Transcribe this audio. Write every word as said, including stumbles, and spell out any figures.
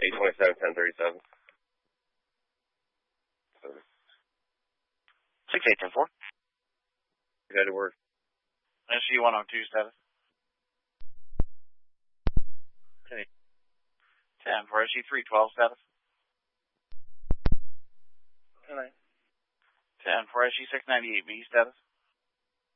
eight twenty-seven, ten thirty-seven. six eight ten four. Head to work. S C one oh two status. Okay. ten for S C three twelve status. ten nine. ten for S C six ninety-eight B status.